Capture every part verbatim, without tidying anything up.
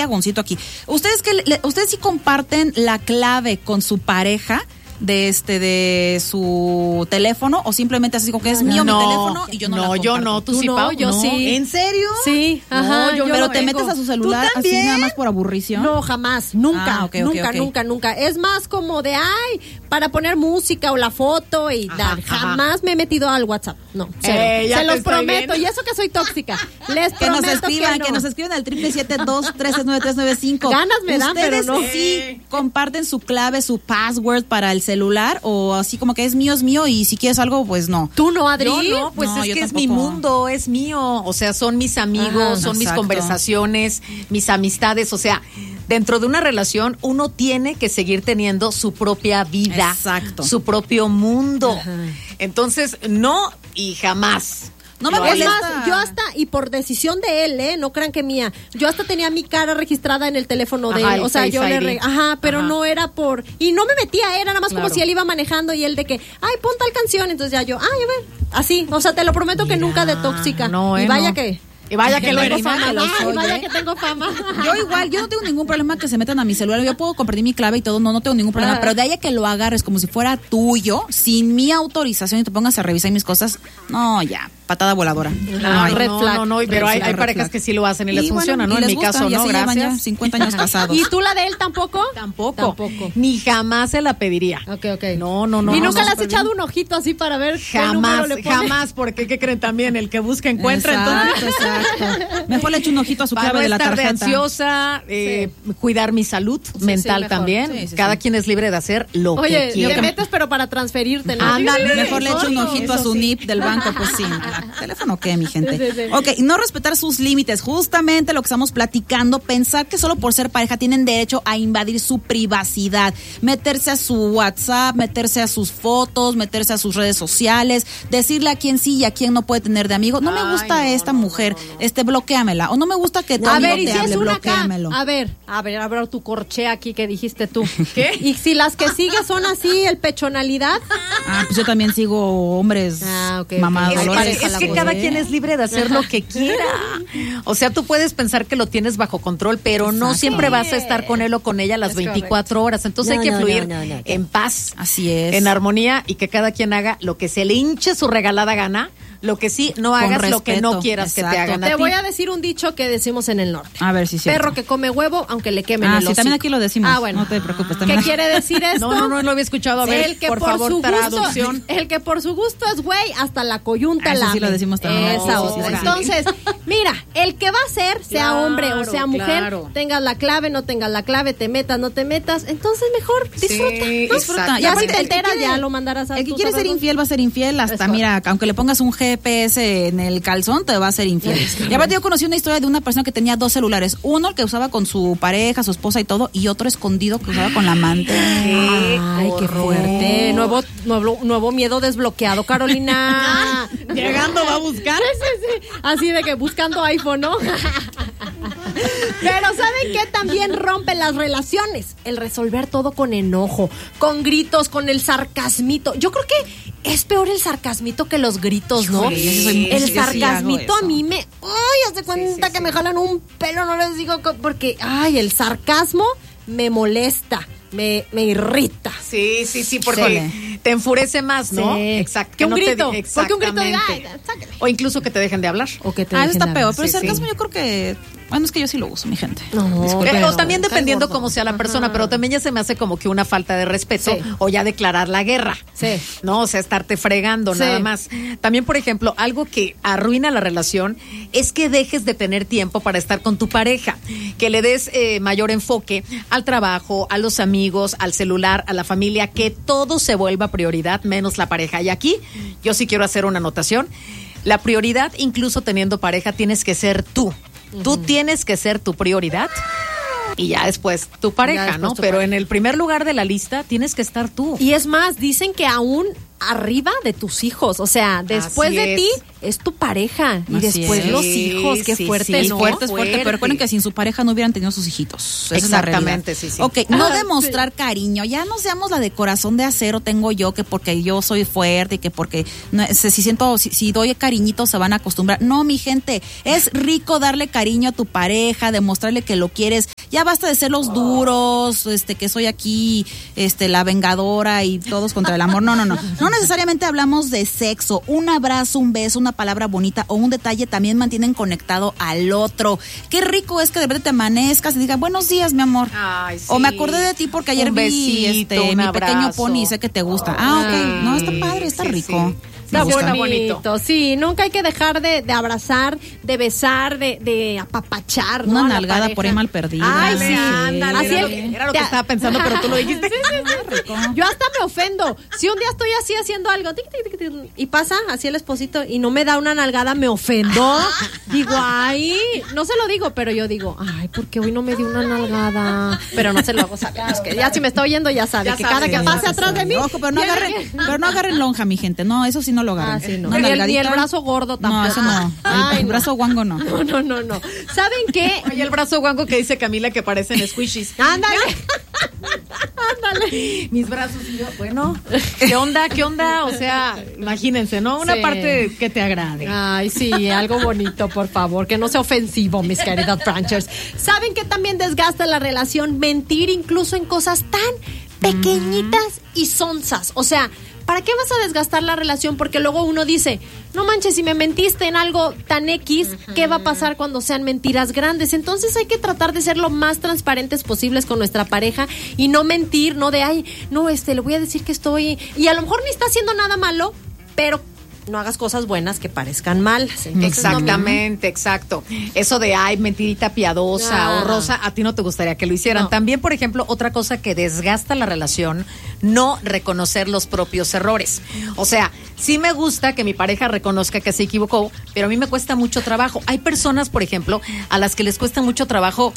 agoncito aquí. ¿Ustedes que le, ustedes sí comparten la clave con su pareja de este de su teléfono o simplemente así como que es mío no, mi teléfono y yo no, no la comparto? yo no, tú, ¿Tú sí, no, Pau, yo no. sí. ¿En serio? Sí, ajá. no, yo pero lo te tengo. metes a su celular así nada más por aburrición. No, jamás, nunca, ah, okay, nunca, okay, okay. nunca, nunca. Es más como de, ay, para poner música o la foto y Ajá, dar. ajá. Jamás me he metido al WhatsApp. No, cero. Eh, ya se te los estoy prometo. viendo. Y eso que soy tóxica. Les que nos prometo escriban, que, no. que nos escriban al triple siete dos tres nueve tres nueve cinco. Ganas me dan, pero no. Sí comparten su clave, su password para el celular o así como que es mío, es mío y si quieres algo, pues no. ¿Tú no, Adri? Yo no, pues No, es yo que tampoco. es mi mundo, es mío. O sea, son mis amigos, Ajá, son mis exacto. conversaciones, mis amistades. O sea, dentro de una relación uno tiene que seguir teniendo su propia vida. Exacto. Su propio mundo. Ajá. Entonces, no y jamás. No me Lo Es haría. molesta. más, yo hasta, y por decisión de él, ¿eh? No crean que mía. Yo hasta tenía mi cara registrada en el teléfono de Ajá, él. el O sea, Face yo le I D. re- Ajá, pero Ajá. no era por. Y no me metía, era nada más Claro. como si él iba manejando y él de que, ay, pon tal canción. Entonces ya yo, ay, a ver. Así. O sea, te lo prometo que Mira, nunca de tóxica. no, y eh, vaya no. que. Y vaya que lo tengo eres, fama. que lo Ay, soy, vaya ¿eh? que tengo fama. Yo igual, yo no tengo ningún problema que se metan a mi celular. Yo puedo compartir mi clave y todo, no, no tengo ningún problema. Ah. Pero de ahí a que lo agarres como si fuera tuyo, sin mi autorización y te pongas a revisar mis cosas, no, ya, patada voladora. No, Ay, red no, flag. no, no, y pero hay, flag, hay red parejas flag. que sí lo hacen y, les bueno, funciona, ¿no? y En les mi gusta, caso, y no, así llevan ya gracias. cincuenta años casados. ¿Y tú la de él tampoco? Tampoco. Tampoco. Ni jamás se la pediría. Ok, ok. No, no, no. ¿Y no, nunca no, le has súper echado bien. un ojito así para ver qué número Jamás, le pone? jamás, porque ¿qué creen también? El que busca encuentra, Exacto, entonces. exacto. Mejor le echo un ojito a su Para clave no de la estar de tarjeta. ansiosa, eh, cuidar mi salud mental mejor. también. Sí, sí, Cada sí. quien es libre de hacer lo Oye, que quiera. te metes pero para transferirte, ¿no? Ándale. Mejor le echo un Eso ojito a su sí. N I P del banco, pues sí. ¿Teléfono qué, mi gente? Sí, sí, sí. Ok, no respetar sus límites. Justamente lo que estamos platicando, pensar que solo por ser pareja tienen derecho a invadir su privacidad. Meterse a su WhatsApp, meterse a sus fotos, meterse a sus redes sociales, decirle a quién sí y a quién no puede tener de amigo. No me Ay, gusta no, esta no, mujer, no, no, no. este, bloquéamela. O no me gusta que tu A amigo ver, y te si hable, es una acá, bloquéamelo. a ver, a ver, a ver tu corché aquí que dijiste tú. ¿Qué? Y si las que sigues son así, el pechonalidad. Ah, pues yo también sigo hombres Ah, ok, ok. mamados. Es Es, Dolores. pareja es la que cosa, cada ¿eh? quien es libre de hacer lo que quiera. O sea, tú puedes pensar que lo tienes bajo control, pero no Exacto. siempre vas a estar con él o con ella las Es veinticuatro horas. Entonces No, hay que no, fluir no, no, no. en paz, Así es. en armonía y que cada quien haga lo que se le hinche su regalada gana. Lo que sí, no Con hagas lo que no respeto, quieras que te exacto. hagan a Te ti. voy a decir un dicho que decimos en el norte. A ver si sí. Perro que come huevo, aunque le quemen Ah, el sí, hocico. también aquí lo decimos. Ah, bueno. No te preocupes. ¿Qué También quiere decir esto? No, no, no lo había escuchado. A ver, el que por, por, favor, su traducción. gusto, el que por su gusto es güey, hasta la coyunta Ah, eso lame. sí lo decimos también. Esa Oh, otra. sí, sí, sí. Entonces, mira, el que va a ser, sea Claro, hombre o sea mujer, claro. tengas la clave, no tengas la clave, te metas, no te metas, entonces mejor disfruta. Sí, ¿no? exacto. Ya si aparte, te el que enteras, quiere- ya lo mandarás a El que tú quiere sabrás ser dónde. infiel va a ser infiel hasta, Es mira, aunque le pongas un G P S en el calzón, te va a ser infiel. Y aparte yo conocí una historia de una persona que tenía dos celulares. Uno el que usaba con su pareja, su esposa y todo, y otro escondido que usaba con la amante. Ay, qué fuerte. Nuevo, nuevo, nuevo miedo desbloqueado, Carolina. Llegando va a buscar. Sí, sí, sí. Así de que buscando iPhone, ¿no? Pero ¿saben qué también rompe las relaciones? El resolver todo con enojo, con gritos, con el sarcasmito. Yo creo que es peor el sarcasmito que los gritos, ¿no? Híjole, yo sí soy- el yo sí hago sarcasmito a eso. mí me... Ay, haz de cuenta sí, que sí. me jalan un pelo, no les digo... co- Porque, ay, el sarcasmo me molesta, me, me irrita. Sí, sí, sí, porque Sí. te enfurece más, ¿no? Sí. Exacto. Que un no te grito. di- Porque un grito diga, exactamente. ay, sáquele. O incluso que te dejen de hablar. O que te Ah, eso dejen está de peor, hablar. pero el Sí, sí. sarcasmo yo creo que... Bueno, es que yo sí lo uso, mi gente. No, Disculpen. Eh, pero o también cae dependiendo gordo. cómo sea la persona, Ajá. pero también ya se me hace como que una falta de respeto Sí. o ya declarar la guerra. Sí. No, o sea, estarte fregando Sí. nada más. También, por ejemplo, algo que arruina la relación es que dejes de tener tiempo para estar con tu pareja, que le des eh, mayor enfoque al trabajo, a los amigos, al celular, a la familia, que todo se vuelva prioridad menos la pareja. Y aquí yo sí quiero hacer una anotación. La prioridad, incluso teniendo pareja, tienes que ser tú. Tú tienes que ser tu prioridad y ya después tu pareja, Ya después ¿no? tu Pero pareja. en el primer lugar de la lista tienes que estar tú. Y es más, dicen que aún arriba de tus hijos, o sea, después Así de es. ti es tu pareja. Y Así después es. los hijos, qué Sí, fuerte, sí, ¿no? Fuerte, es fuerte, Fuerte. pero recuerden que sin su pareja no hubieran tenido sus hijitos. Esa Exactamente, es la sí, sí. realidad. Ok, no Ah, demostrar cariño. Ya no seamos la de corazón de acero tengo yo, que porque yo soy fuerte y que porque no, si siento, si, si doy cariñito se van a acostumbrar. No, mi gente, es rico darle cariño a tu pareja, demostrarle que lo quieres. Ya basta de ser los duros, este, que soy aquí, este, la vengadora y todos contra el amor. No, no, no. No necesariamente hablamos de sexo. Un abrazo, un beso, una palabra bonita o un detalle también mantienen conectado al otro. Qué rico es que de verdad te amanezcas y digas, buenos días, mi amor. Ay, sí. O me acordé de ti porque ayer Un vi besito, este, un mi pequeño abrazo. pony y sé que te gusta. Ah, ok. Ay, No, está padre, está sí, rico. sí. Me Está gusta. bonito. bonito, sí, nunca hay que dejar de, de abrazar, de besar, de, de apapachar, Una ¿no? La nalgada pareja. por ahí mal perdida. Ay, Ándale, sí, ándale, Así era, el- lo que, era lo que te- estaba pensando, pero tú lo dijiste. Yo hasta me ofendo. Si un día estoy así haciendo algo tic, tic, tic, tic, y pasa así el esposito y no me da una nalgada, me ofendo. Digo, ay, no se lo digo, pero yo digo, ay, ¿por qué hoy no me dio una nalgada? Pero no se lo hago saber. Es que ya si me está oyendo ya sabe Ya que sabe, cada que ya pase sabe, atrás de mí. Ojo, pero no ya- agarren, pero no agarren lonja, mi gente. No, eso sí no lo agarren. Ah, sí, no. Una Ni el, ni nalgadita. el brazo gordo tampoco. No, eso no. El, Ay, el no. brazo guango no. No, no, no, no. ¿Saben qué? Oye, el brazo guango que dice Camila que parecen squishies. Ándale. Ándale. Mis brazos y yo, bueno, ¿qué onda? ¿Qué onda? O sea, imagínense, ¿no? Una Sí. parte que te agrade. Ay, sí, algo bonito, por favor, que no sea ofensivo, mis queridas Branchers. ¿Saben que también desgasta la relación mentir incluso en cosas tan pequeñitas y sonzas? O sea, ¿para qué vas a desgastar la relación? Porque luego uno dice, no manches, si me mentiste en algo tan X, ¿qué va a pasar cuando sean mentiras grandes? Entonces hay que tratar de ser lo más transparentes posibles con nuestra pareja y no mentir, no de, ay, no, este, le voy a decir que estoy... Y a lo mejor ni está haciendo nada malo, pero no hagas cosas buenas que parezcan malas. Entonces, Exactamente, exacto. Eso de, ay, mentirita piadosa Ah. o rosa, a ti no te gustaría que lo hicieran. No. También, por ejemplo, otra cosa que desgasta la relación, no reconocer los propios errores. O sea, sí me gusta que mi pareja reconozca que se equivocó, pero a mí me cuesta mucho trabajo. Hay personas, por ejemplo, a las que les cuesta mucho trabajo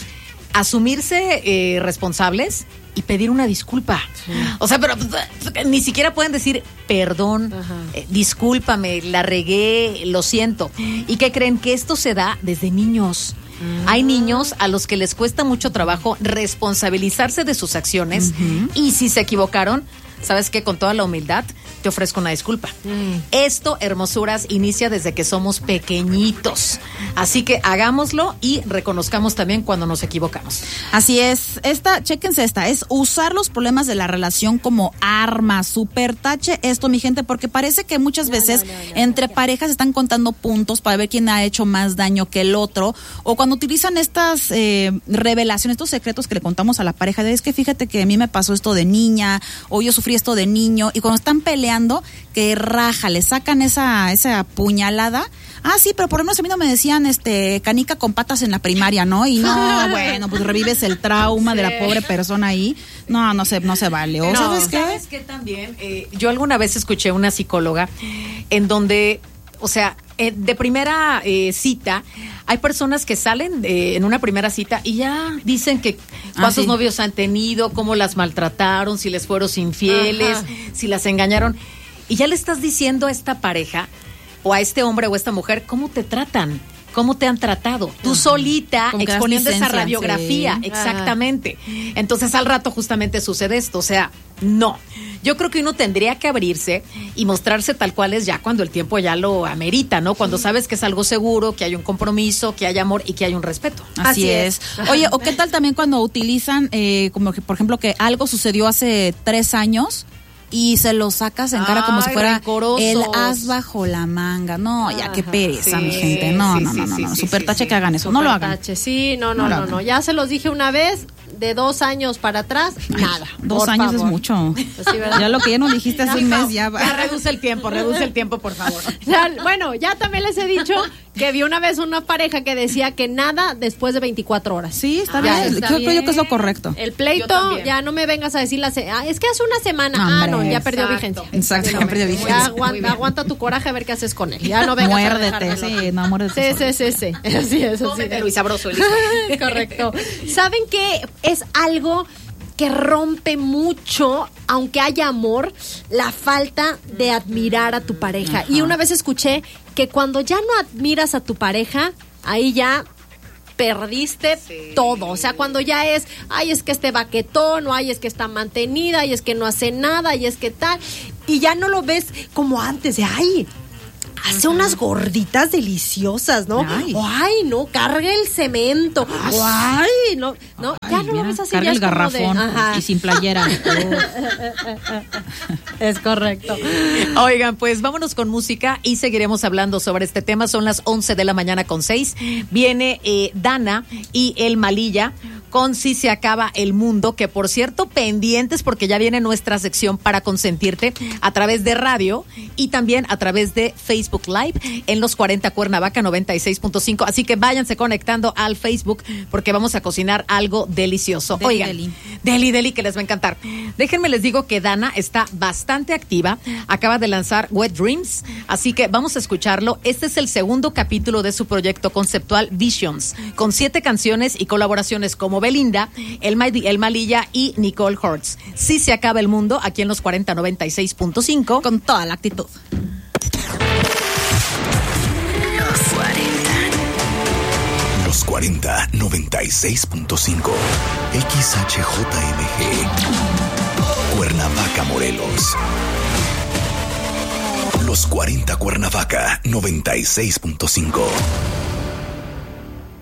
asumirse eh, responsables y pedir una disculpa. O sea, pero pues, ni siquiera pueden decir perdón, eh, discúlpame, la regué, lo siento. ¿Y qué creen? Que esto se da desde niños. Hay niños a los que les cuesta mucho trabajo responsabilizarse de sus acciones y si se equivocaron, ¿sabes qué? Con toda la humildad te ofrezco una disculpa. Esto, hermosuras, inicia desde que somos pequeñitos. Así que hagámoslo y reconozcamos también cuando nos equivocamos. Así es. Esta, chéquense esta, es usar los problemas de la relación como arma. Super tache esto, mi gente, porque parece que muchas veces entre parejas están contando puntos para ver quién ha hecho más daño que el otro. O cuando utilizan estas eh, revelaciones, estos secretos que le contamos a la pareja, de es que fíjate que a mí me pasó esto de niña, o yo sufrí esto de niño, y cuando están peleando, que raja, le sacan esa, esa puñalada. Ah, sí, pero por lo menos a mí no me decían este canica con patas en la primaria, ¿no? Y no, bueno, pues revives el trauma de la pobre persona ahí. No, no se, no se vale. ¿O No, sabes qué? ¿Sabes qué también? Eh, yo alguna vez escuché una psicóloga en donde, o sea, eh, de primera eh, cita, hay personas que salen eh, en una primera cita y ya dicen que cuántos Ah, sí. novios han tenido, cómo las maltrataron, si les fueron infieles, Ajá. si las engañaron. Y ya le estás diciendo a esta pareja o a este hombre o a esta mujer cómo te tratan. ¿Cómo te han tratado? Tú solita Como que das exponiendo esa licencia, radiografía, sí. exactamente. Entonces al rato justamente sucede esto, o sea, no. Yo creo que uno tendría que abrirse y mostrarse tal cual es ya cuando el tiempo ya lo amerita, ¿no? Cuando sabes que es algo seguro, que hay un compromiso, que hay amor y que hay un respeto. Así, Así es. es. Oye, o qué tal también cuando utilizan, eh, como que, por ejemplo, que algo sucedió hace tres años y se lo sacas en cara como si Ay, fuera rencorosos. el as bajo la manga. No, ya qué Ajá. pereza, Sí, mi gente. No, sí, no, sí, no, no, sí, no. sí, Super sí, tache sí. que hagan eso. No lo hagan. Tache, sí, no, no, No lo no, hagan. no. Ya se los dije una vez, de dos años para atrás, nada. Dos por años favor. es mucho. Pues sí, ¿verdad? Ya lo que ya nos dijiste hace un mes ya va. Ya reduce el tiempo, reduce el tiempo, por favor. Ya, bueno, ya también les he dicho que vi una vez una pareja que decía que nada después de veinticuatro horas. Sí, está Ya, bien. está Yo creo yo que es lo bien. correcto. El Yo pleito, también. ya no me vengas a decir la se- ah, es que hace una semana. No, ah, hombre. no, ya perdió Exacto. vigencia. Exacto, ya perdió Ya vigencia. Muy aguanta, bien. aguanta tu coraje a ver qué haces con él. Ya no vengas a Muérdete, dejármelo. sí, no, muérdete. Sí, sí, sí, sí. Así es, así Cómetelo es. y sabroso, listo. Correcto. ¿Saben qué es algo que rompe mucho, aunque haya amor, la falta de admirar a tu pareja? Y una vez escuché que cuando ya no admiras a tu pareja, ahí ya perdiste sí. todo. O sea, cuando ya es, ay, es que este baquetón, o ay, es que está mantenida, y es que no hace nada, y es que tal, y ya no lo ves como antes, de ay, hace uh-huh. unas gorditas deliciosas, ¿no? Ay. O, ay, no, carga el cemento. O, ay, no, no, ay, ya no mira, lo ves así. Carga ya el garrafón de, y sin playera. Es correcto. Oigan, pues vámonos con música y seguiremos hablando sobre este tema. Son las once de la mañana con seis. Viene eh, Dana y El Malilla con Si se acaba el mundo, que por cierto, pendientes porque ya viene nuestra sección para consentirte a través de radio y también a través de Facebook Live en los cuarenta Cuernavaca noventa y seis punto cinco. Así que váyanse conectando al Facebook porque vamos a cocinar algo delicioso. Deli, Oigan, deli. deli, deli, que les va a encantar. Déjenme les digo que Dana está bastante activa. Acaba de lanzar Wet Dreams, así que vamos a escucharlo. Este es el segundo capítulo de su proyecto conceptual Visions, con siete canciones y colaboraciones como Belinda, El, Ma- El Malilla y Nicole Hortz. Si se acaba el mundo, aquí en los cuarenta noventa y seis punto cinco. Con toda la actitud. Los cuarenta noventa y seis punto cinco. X H J M G. Cuernavaca, Morelos. Los cuarenta Cuernavaca noventa y seis punto cinco.